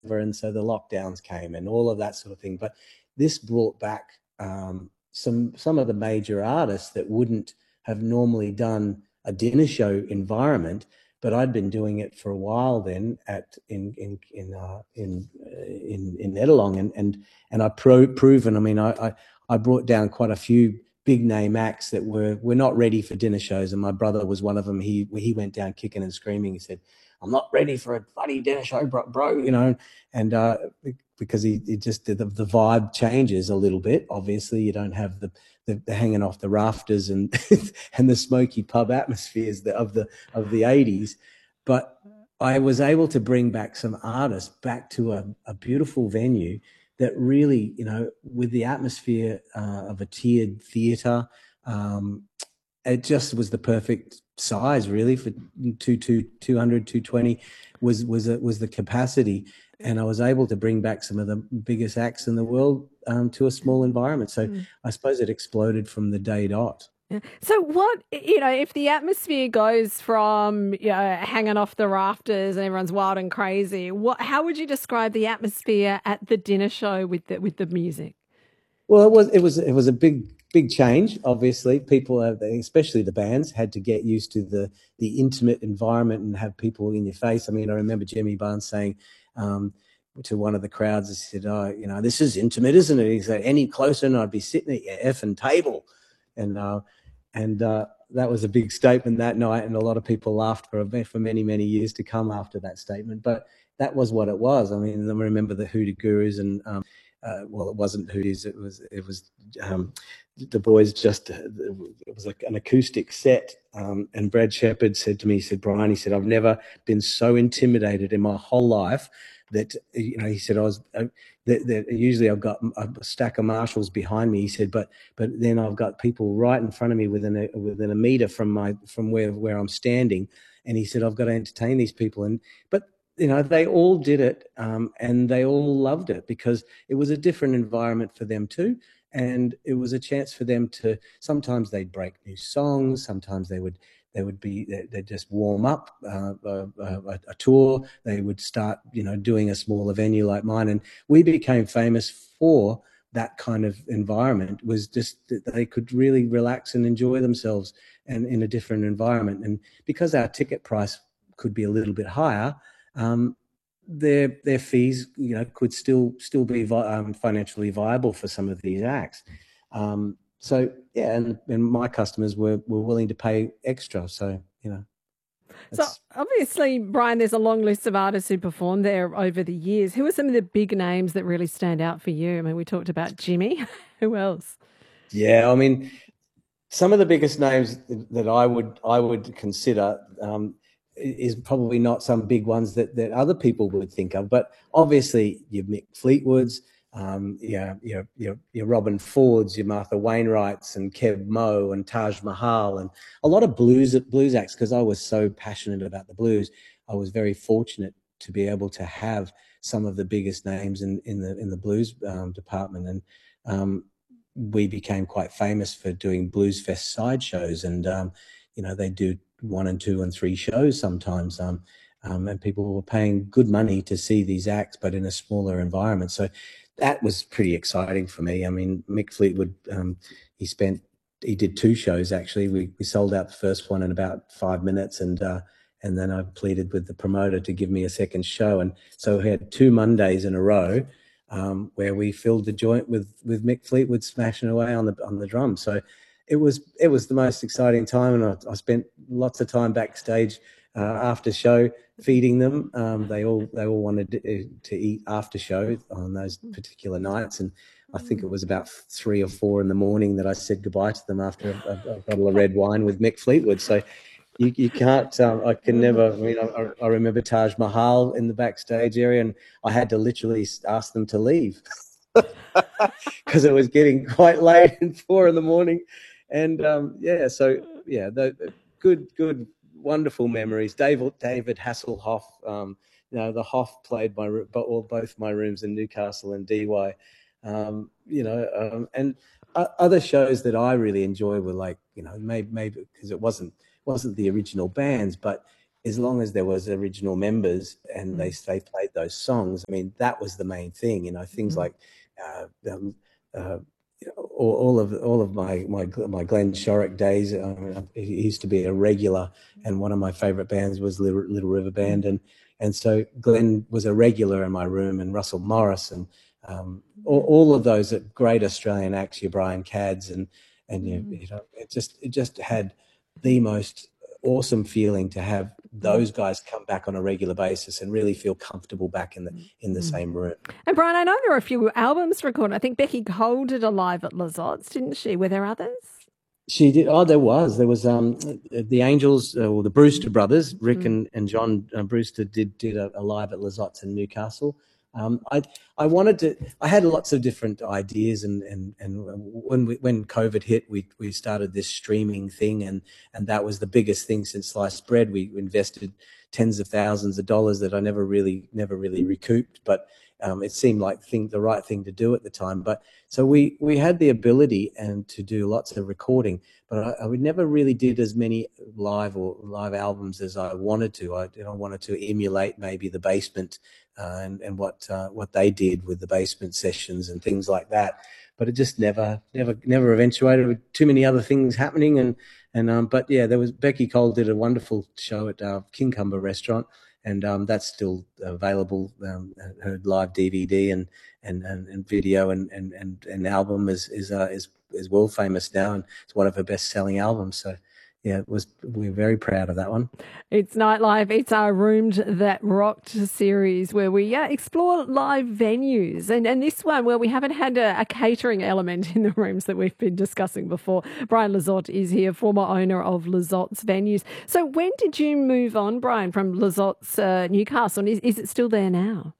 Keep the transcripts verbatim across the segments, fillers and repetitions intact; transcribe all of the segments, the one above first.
and so the lockdowns came and all of that sort of thing. But this brought back um, some some of the major artists that wouldn't have normally done a dinner show environment, but I'd been doing it for a while then at in in in uh, in, uh, in in Netherlong, and and and I pro proven. I mean, I, I I brought down quite a few big name acts that were were not ready for dinner shows, and my brother was one of them. He he went down kicking and screaming. He said, "I'm not ready for a bloody dinner show, bro,", bro you know, and uh, because he, he just the, the vibe changes a little bit. Obviously, you don't have the the, the hanging off the rafters and and the smoky pub atmospheres of the of the eighties, but I was able to bring back some artists back to a, a beautiful venue that really, you know, with the atmosphere uh, of a tiered theatre, um, it just was the perfect size, really, for two, two, two hundred, two twenty was was a, was the capacity, and I was able to bring back some of the biggest acts in the world um, to a small environment. So mm. I suppose it exploded from the day dot. Yeah. So what, you know, if the atmosphere goes from, you know, hanging off the rafters and everyone's wild and crazy, what, how would you describe the atmosphere at the dinner show with the, with the music? Well, it was it was it was a big big change. Obviously, people, especially the bands, had to get used to the the intimate environment and have people in your face. I mean, I remember Jimmy Barnes saying um, to one of the crowds, he said, "Oh, you know, this is intimate, isn't it?" He said, "Any closer and I'd be sitting at your effing table," and uh, and uh, that was a big statement that night, and a lot of people laughed for for many many years to come after that statement. But that was what it was. I mean, I remember the Hoodoo Gurus and. Um, Uh, well, it wasn't Hooties. It was it was um, the boys. Just it was like an acoustic set. Um, and Brad Shepard said to me, he said, "Brian," he said, "I've never been so intimidated in my whole life that, you know," he said, "I was uh, that, that usually I've got a stack of marshals behind me." He said, "But but then I've got people right in front of me within a within a meter from my from where where I'm standing." And he said, "I've got to entertain these people." And but. You know, they all did it um, and they all loved it because it was a different environment for them too. And it was a chance for them to, sometimes they'd break new songs. Sometimes they would, they would be, they'd just warm up uh, a, a, a tour. They would start, you know, doing a smaller venue like mine. And we became famous for that kind of environment, was just that they could really relax and enjoy themselves and in a different environment. And because our ticket price could be a little bit higher, Um, their their fees, you know, could still still be vi- um, financially viable for some of these acts. Um, so yeah, and, and my customers were were willing to pay extra. So you know. So obviously, Brian, there's a long list of artists who performed there over the years. Who are some of the big names that really stand out for you? I mean, we talked about Jimmy. Who else? Yeah, I mean, some of the biggest names that I would I would consider. Um, is probably not some big ones that, that other people would think of, but obviously your Mick Fleetwoods, um, your, your, your, your Robin Fords, your Martha Wainwrights and Kev Moe and Taj Mahal and a lot of blues blues acts, because I was so passionate about the blues. I was very fortunate to be able to have some of the biggest names in, in the in the blues um, department, and um, we became quite famous for doing Blues Fest sideshows, and um, you know, they do one and two and three shows sometimes, um, um, and people were paying good money to see these acts, but in a smaller environment. So that was pretty exciting for me. I mean, Mick Fleetwood, um, he spent, he did two shows actually. We we sold out the first one in about five minutes, and uh, and then I pleaded with the promoter to give me a second show, and so we had two Mondays in a row um, where we filled the joint with with Mick Fleetwood smashing away on the on the drums. So it was it was the most exciting time, and I, I spent lots of time backstage uh, after show feeding them. Um, they all they all wanted to, to eat after show on those particular nights, and I think it was about three or four in the morning that I said goodbye to them after a, a bottle of red wine with Mick Fleetwood. So you you can't. Um, I can never. I mean, I, I remember Taj Mahal in the backstage area, and I had to literally ask them to leave because it was getting quite late and four in the morning. And um, yeah, so yeah, the, the good, good, wonderful memories. David David Hasselhoff, um, you know, the Hoff played my well, both my rooms in Newcastle and D Y. Um, you know, um, and uh, other shows that I really enjoy were like, you know, maybe maybe because it wasn't wasn't the original bands, but as long as there was original members and they they played those songs, I mean, that was the main thing. You know, things like uh, um, uh, all, all of all of my my my Glenn Shorrock days. I mean, he used to be a regular, and one of my favorite bands was Little, Little River Band, and and so Glenn was a regular in my room, and Russell Morris, and um, all, all of those great Australian acts, your Brian Cadds, and and you, you know, it just it just had the most awesome feeling to have those guys come back on a regular basis and really feel comfortable back in the in the same room. And Brian, I know there are a few albums recorded. I think Becky Cole did a live at Lizottes, didn't she? Were there others? She did. Oh, there was. There was um, the Angels, uh, or the Brewster brothers, Rick mm. and, and John uh, Brewster did did a, a live at Lizottes in Newcastle. Um, I I wanted to. I had lots of different ideas, and and and when we, when COVID hit, we we started this streaming thing, and and that was the biggest thing since sliced bread. We invested tens of thousands of dollars that I never really never really recouped, but um, it seemed like thing the right thing to do at the time. But so we we had the ability and to do lots of recording, but I, I would never really did as many live or live albums as I wanted to. I you know wanted to emulate maybe the Basement. Uh, and, and what uh, what they did with the Basement sessions and things like that, but it just never never never eventuated, with too many other things happening. And and um, but yeah, there was Becky Cole did a wonderful show at uh, Kincumber Restaurant, and um, that's still available. Um, her live D V D and and, and, and video and, and, and, and album is is uh, is is world famous now, and it's one of her best selling albums. So. Yeah, it was. We're very proud of that one. It's Nightlife. It's our Roomed That Rocked series where we yeah, explore live venues. And and this one where we haven't had a, a catering element in the rooms that we've been discussing before. Brian Lizotte is here, former owner of Lizotte's Venues. So when did you move on, Brian, from Lizotte's uh, Newcastle? And is, is it still there now?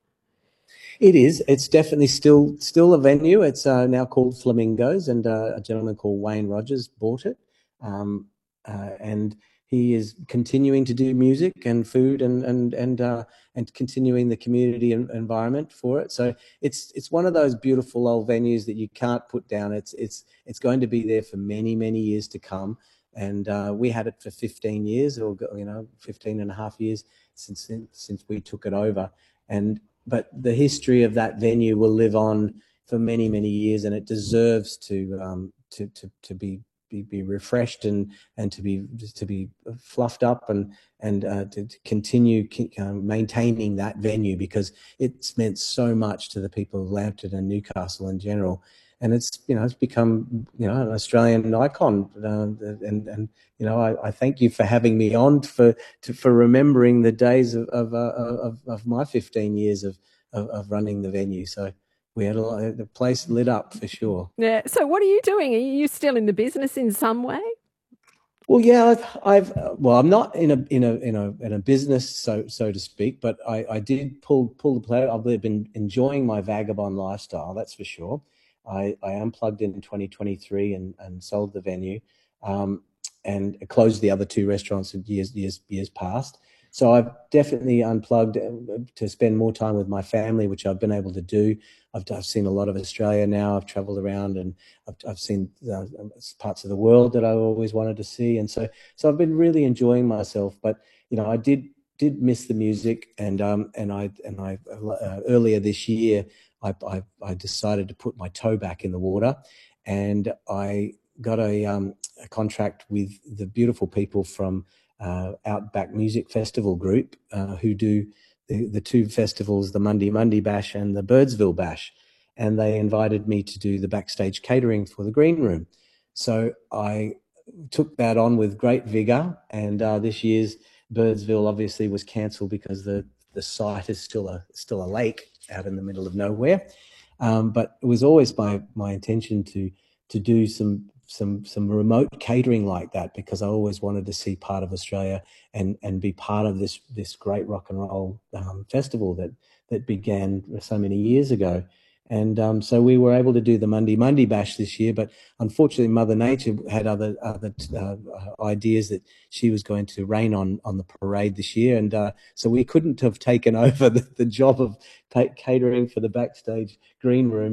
It is. It's definitely still still a venue. It's uh, now called Flamingos, and uh, a gentleman called Wayne Rogers bought it. Um, Uh, and he is continuing to do music and food and and and uh, and continuing the community environment for it. So it's it's one of those beautiful old venues that you can't put down. It's it's it's going to be there for many many years to come. And uh, we had it for fifteen years, or you know, fifteen and a half years since since we took it over. And but the history of that venue will live on for many many years, and it deserves to um, to to to be. Be, be refreshed and and to be to be fluffed up and and uh, to, to continue uh, maintaining that venue, because it's meant so much to the people of Lambton and Newcastle in general, and it's you know it's become you know an Australian icon, uh, and and you know I, I thank you for having me on for to, for remembering the days of of, uh, of of my fifteen years of, of of running the venue. So. We had a lot, the place lit up for sure. Yeah. So, what are you doing? Are you still in the business in some way? Well, yeah, I've, I've well, I'm not in a in a in a in a business, so so to speak, but I, I did pull pull the plug. I've been enjoying my vagabond lifestyle, that's for sure. I, I unplugged in twenty twenty-three and, and sold the venue, um, and closed the other two restaurants in years years years past. So I've definitely unplugged to spend more time with my family, which I've been able to do. I've, I've seen a lot of Australia now. I've travelled around, and I've, I've seen uh, parts of the world that I always wanted to see. And so, so I've been really enjoying myself. But you know, I did did miss the music, and um and I and I uh, earlier this year, I, I I decided to put my toe back in the water, and I got a um a contract with the beautiful people from Uh, Outback Music Festival Group, uh, who do the, the two festivals, the Monday Monday Bash and the Birdsville Bash. And they invited me to do the backstage catering for the Green Room. So I took that on with great vigor. And uh, this year's Birdsville obviously was cancelled because the, the site is still a still a lake out in the middle of nowhere. Um, but it was always my my intention to to do some some some remote catering like that, because I always wanted to see part of Australia and and be part of this this great rock and roll um, festival that that began so many years ago. And um, so we were able to do the Monday Monday Bash this year, but unfortunately Mother Nature had other other uh, ideas that she was going to rain on on the parade this year, and uh, so we couldn't have taken over the, the job of catering for the backstage green room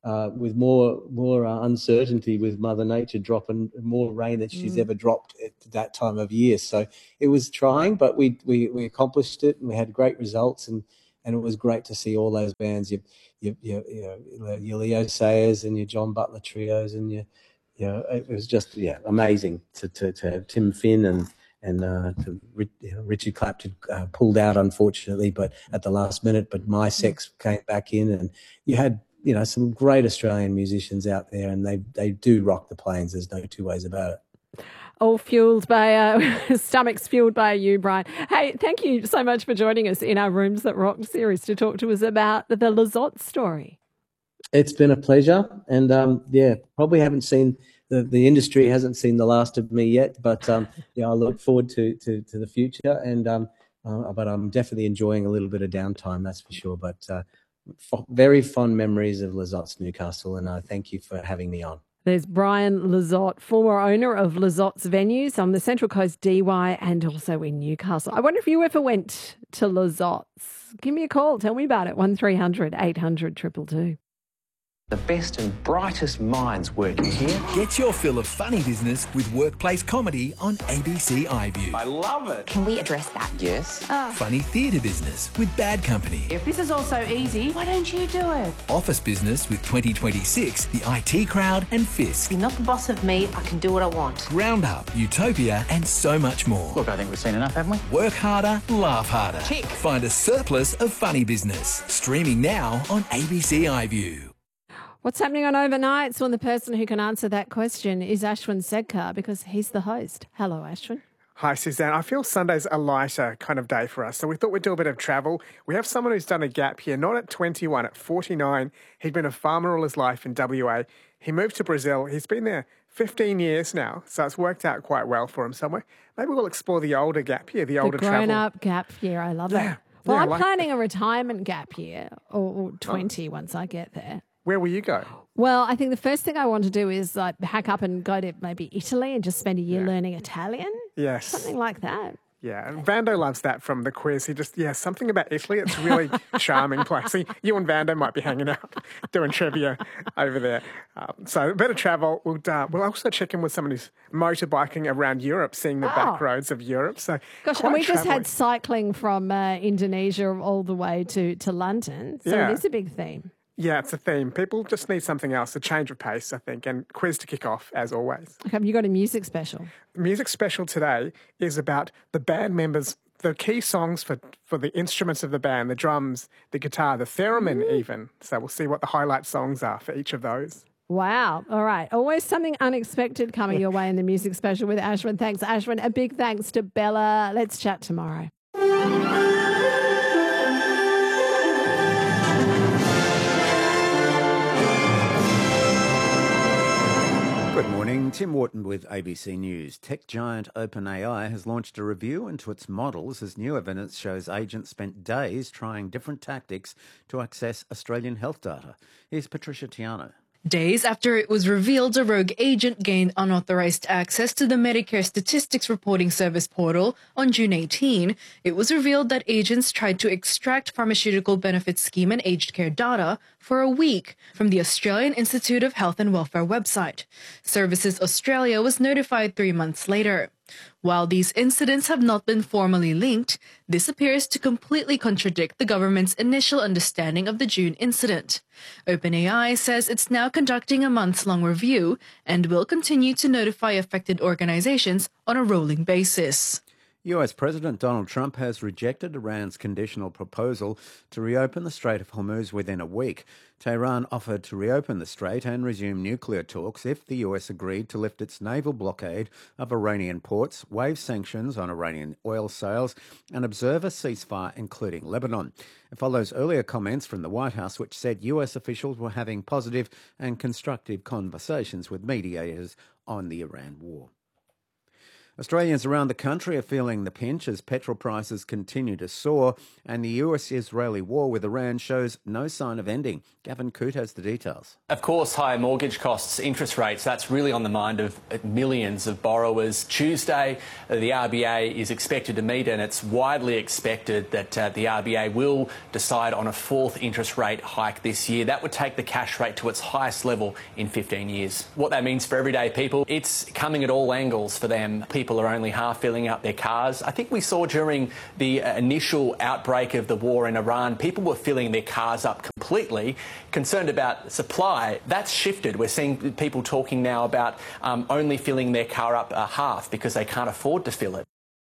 uh, with more more uh, uncertainty, with Mother Nature dropping more rain than she's mm. ever dropped at that time of year. So it was trying, but we we, we accomplished it, and we had great results, and, and it was great to see all those bands, your your, your, your, your Leo Sayers and your John Butler trios, and your, you know, it was just yeah amazing to to, to have Tim Finn and. And uh, to, you know, Richard Clapton uh, pulled out, unfortunately, but at the last minute. But My Sex came back in, and you had, you know, some great Australian musicians out there, and they they do rock the plains. There's no two ways about it. All fueled by uh, stomachs fueled by you, Brian. Hey, thank you so much for joining us in our Rooms That Rock series to talk to us about the, the Lizotte story. It's been a pleasure, and um, yeah, probably haven't seen. The, the industry hasn't seen the last of me yet, but um, yeah, I look forward to, to, to the future. And um, uh, but I'm definitely enjoying a little bit of downtime, that's for sure. But uh, f- very fond memories of Lizotte's Newcastle, and I uh, thank you for having me on. There's Brian Lizotte, former owner of Lizotte's venues on the Central Coast D Y and also in Newcastle. I wonder if you ever went to Lizotte's. Give me a call. Tell me about it. one three hundred eight hundred two two two. The best and brightest minds working here. Get your fill of funny business with workplace comedy on A B C iView. I love it. Can we address that? Yes. Oh. Funny theatre business with Bad Company. If this is all so easy, why don't you do it? Office business with twenty twenty-six, the I T Crowd and Fisk. You're not the boss of me. I can do what I want. Roundup, Utopia and so much more. Look, I think we've seen enough, haven't we? Work harder, laugh harder. Tick. Find a surplus of funny business. Streaming now on A B C iView. What's happening on Overnights? Well, the person who can answer that question is Ashwin Sedkar because he's the host. Hello, Ashwin. Hi, Suzanne. I feel Sunday's a lighter kind of day for us, so we thought we'd do a bit of travel. We have someone who's done a gap here, not at twenty-one, at forty-nine. He'd been a farmer all his life in W A. He moved to Brazil. He's been there fifteen years now, so it's worked out quite well for him somewhere. Maybe we'll explore the older gap year, the older the travel. grown-up gap year. I love yeah. it. Well, yeah, I'm like planning that. a retirement gap year, or, or twenty oh. once I get there. Where will you go? Well, I think the first thing I want to do is like hack up and go to maybe Italy and just spend a year yeah. learning Italian. Yes. Something like that. Yeah, and Vando loves that from the quiz. He just, yeah, something about Italy. It's a really charming place. So you and Vando might be hanging out doing trivia over there. Um, so a bit of travel. We'll, uh, we'll also check in with someone who's motorbikeing around Europe, seeing the oh. back roads of Europe. So Gosh, and we traveling. just had cycling from uh, Indonesia all the way to, to London. So yeah. it is a big theme. Yeah, it's a theme. People just need something else, a change of pace, I think, and quiz to kick off, as always. Okay, you got a music special. Music special today is about the band members, the key songs for, for the instruments of the band, the drums, the guitar, the theremin mm. even. So we'll see what the highlight songs are for each of those. Wow. All right. Always something unexpected coming your way in the music special with Ashwin. Thanks, Ashwin. A big thanks to Bella. Let's chat tomorrow. Good morning, Tim Wharton with A B C News. Tech giant OpenAI has launched a review into its models as new evidence shows agents spent days trying different tactics to access Australian health data. Here's Patricia Tiano. Days after it was revealed a rogue agent gained unauthorized access to the Medicare Statistics Reporting Service portal on June eighteenth, it was revealed that agents tried to extract pharmaceutical benefit scheme and aged care data for a week from the Australian Institute of Health and Welfare website. Services Australia was notified three months later. While these incidents have not been formally linked, this appears to completely contradict the government's initial understanding of the June incident. OpenAI says it's now conducting a months-long review and will continue to notify affected organizations on a rolling basis. U S President Donald Trump has rejected Iran's conditional proposal to reopen the Strait of Hormuz within a week. Tehran offered to reopen the strait and resume nuclear talks if the U S agreed to lift its naval blockade of Iranian ports, waive sanctions on Iranian oil sales, and observe a ceasefire, including Lebanon. It follows earlier comments from the White House, which said U S officials were having positive and constructive conversations with mediators on the Iran war. Australians around the country are feeling the pinch as petrol prices continue to soar, and the U S-Israeli war with Iran shows no sign of ending. Gavin Coote has the details. Of course, higher mortgage costs, interest rates, that's really on the mind of millions of borrowers. Tuesday, the R B A is expected to meet, and it's widely expected that uh, the R B A will decide on a fourth interest rate hike this year. That would take the cash rate to its highest level in fifteen years. What that means for everyday people, it's coming at all angles for them. People are only half filling up their cars. I think we saw during the initial outbreak of the war in Iran, people were filling their cars up completely, concerned about supply. That's shifted. We're seeing people talking now about um, only filling their car up a half because they can't afford to fill it.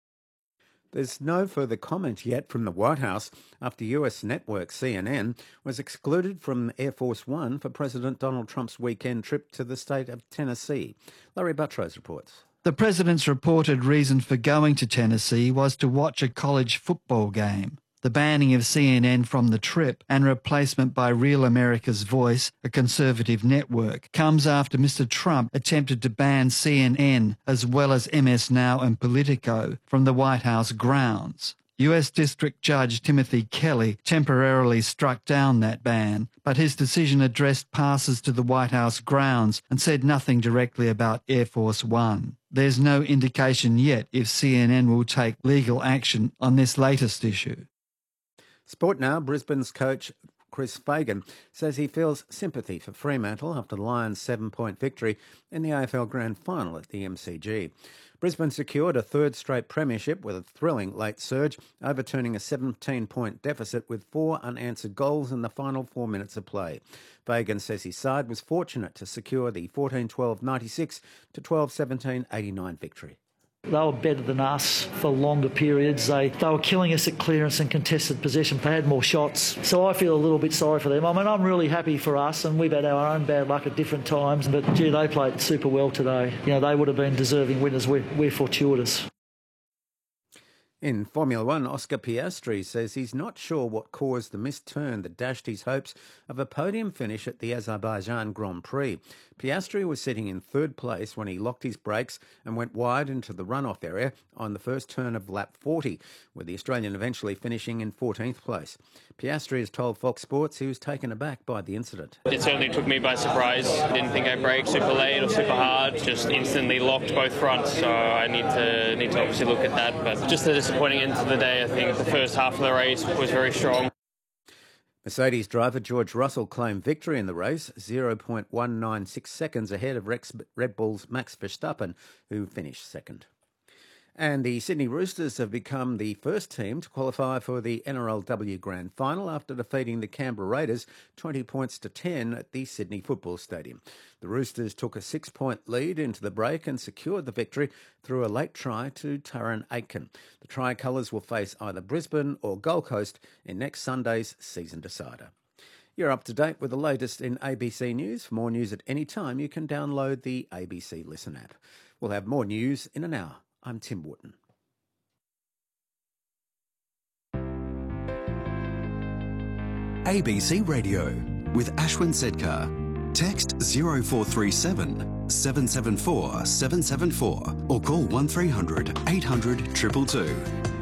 There's no further comment yet from the White House after U S network C N N was excluded from Air Force One for President Donald Trump's weekend trip to the state of Tennessee. Larry Buttrose reports. The president's reported reason for going to Tennessee was to watch a college football game. The banning of C N N from the trip and replacement by Real America's Voice, a conservative network, comes after Mister Trump attempted to ban C N N as well as M S Now and Politico from the White House grounds. U S District Judge Timothy Kelly temporarily struck down that ban, but his decision addressed passes to the White House grounds and said nothing directly about Air Force One. There's no indication yet if C N N will take legal action on this latest issue. Sport now, Brisbane's coach Chris Fagan says he feels sympathy for Fremantle after the Lions' seven-point victory in the A F L Grand Final at the M C G. Brisbane secured a third straight premiership with a thrilling late surge, overturning a seventeen-point deficit with four unanswered goals in the final four minutes of play. Fagan says his side was fortunate to secure the fourteen twelve ninety-six to twelve seventeen eighty-nine victory. They were better than us for longer periods. They they were killing us at clearance and contested possession. They had more shots. So I feel a little bit sorry for them. I mean, I'm really happy for us, and we've had our own bad luck at different times. But, gee, they played super well today. You know, they would have been deserving winners. We're, we're fortuitous. In Formula One, Oscar Piastri says he's not sure what caused the missed turn that dashed his hopes of a podium finish at the Azerbaijan Grand Prix. Piastri was sitting in third place when he locked his brakes and went wide into the runoff area on the first turn of lap forty, with the Australian eventually finishing in fourteenth place. Piastri has told Fox Sports he was taken aback by the incident. It certainly took me by surprise. I didn't think I braked super late or super hard, just instantly locked both fronts, so I need to need to obviously look at that. But just a disappointing end to the day. I think the first half of the race was very strong. Mercedes driver George Russell claimed victory in the race, zero point one nine six seconds ahead of Rex Red Bull's Max Verstappen, who finished second. And the Sydney Roosters have become the first team to qualify for the N R L W Grand Final after defeating the Canberra Raiders twenty points to ten at the Sydney Football Stadium. The Roosters took a six-point lead into the break and secured the victory through a late try to Taran Aitken. The Tricolours will face either Brisbane or Gold Coast in next Sunday's season decider. You're up to date with the latest in A B C News. For more news at any time, you can download the A B C Listen app. We'll have more news in an hour. I'm Tim Wharton. A B C Radio with Ashwin Sedkar. Text zero four three seven, seven seven four, seven seven four or call one three hundred, eight hundred, two two two.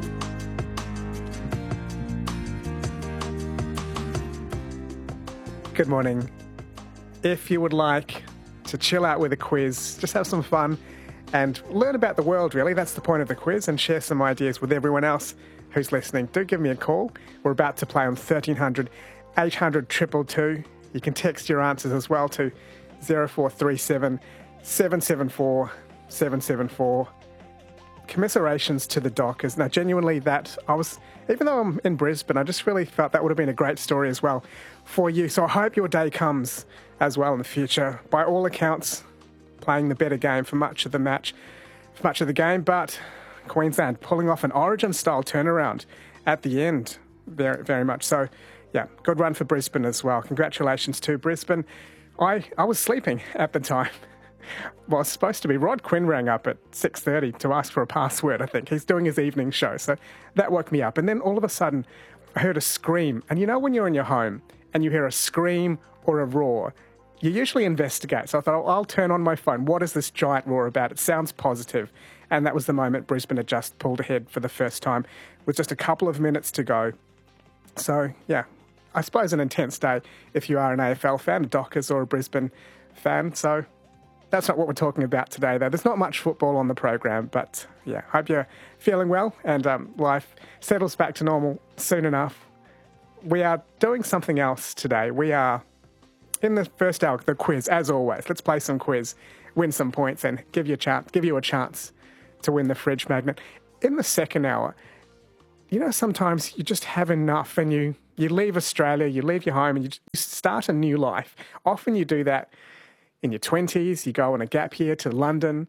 Good morning. If you would like to chill out with a quiz, just have some fun and learn about the world, really. That's the point of the quiz, and share some ideas with everyone else who's listening. Do give me a call. We're about to play on thirteen hundred, eight hundred, two two two. You can text your answers as well to zero four three seven, seven seven four, seven seven four. Commiserations to the Dockers. Now, genuinely, that I was, even though I'm in Brisbane, I just really felt that would have been a great story as well for you. So I hope your day comes as well in the future. By all accounts, playing the better game for much of the match, for much of the game, but Queensland pulling off an Origin-style turnaround at the end, very, very much so. Yeah, good run for Brisbane as well. Congratulations to Brisbane. I, I was sleeping at the time. Well, it's supposed to be. Rod Quinn rang up at six thirty to ask for a password, I think. He's doing his evening show, so that woke me up. And then all of a sudden, I heard a scream. And you know when you're in your home and you hear a scream or a roar, you usually investigate. So I thought, oh, I'll turn on my phone. What is this giant roar about? It sounds positive. And that was the moment Brisbane had just pulled ahead for the first time with just a couple of minutes to go. So, yeah, I suppose an intense day if you are an A F L fan, a Dockers or a Brisbane fan. So that's not what we're talking about today, though. There's not much football on the program, but, yeah, hope you're feeling well and um, life settles back to normal soon enough. We are doing something else today. We are, in the first hour, the quiz, as always. Let's play some quiz, win some points, and give you a chance, give you a chance to win the fridge magnet. In the second hour, you know, sometimes you just have enough and you, you leave Australia, you leave your home and you start a new life. Often you do that in your twenties, you go on a gap year to London.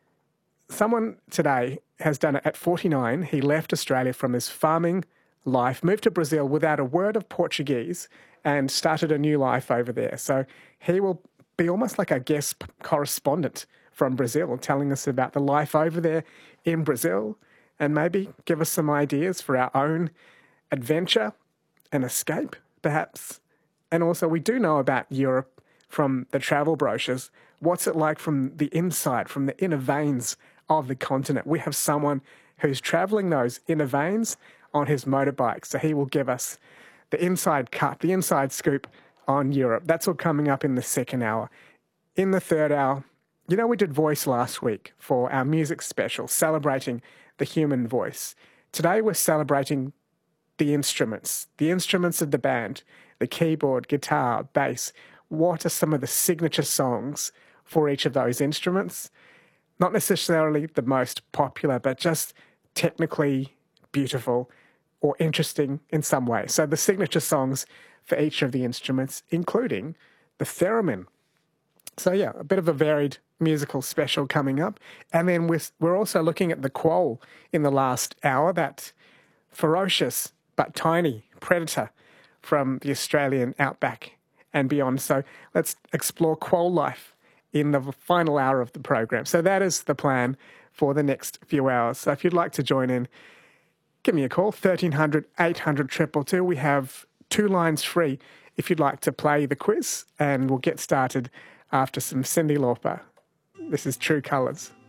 Someone today has done it at forty-nine. He left Australia from his farming life, moved to Brazil without a word of Portuguese and started a new life over there. So he will be almost like a guest correspondent from Brazil, telling us about the life over there in Brazil and maybe give us some ideas for our own adventure and escape, perhaps. And also, we do know about Europe from the travel brochures. What's it like from the inside, from the inner veins of the continent? We have someone who's travelling those inner veins on his motorbike, so he will give us the inside cut, the inside scoop on Europe. That's all coming up in the second hour. In the third hour, you know, we did voice last week for our music special, celebrating the human voice. Today we're celebrating the instruments, the instruments of the band, the keyboard, guitar, bass. What are some of the signature songs for each of those instruments? Not necessarily the most popular, but just technically beautiful or interesting in some way. So the signature songs for each of the instruments, including the theremin. So yeah, a bit of a varied musical special coming up. And then we're, we're also looking at the quoll in the last hour, that ferocious but tiny predator from the Australian outback and beyond. So let's explore quoll life in the final hour of the program. So that is the plan for the next few hours. So if you'd like to join in, give me a call, thirteen hundred, eight hundred, two two two. We have two lines free if you'd like to play the quiz, and we'll get started after some Cyndi Lauper. This is True Colours.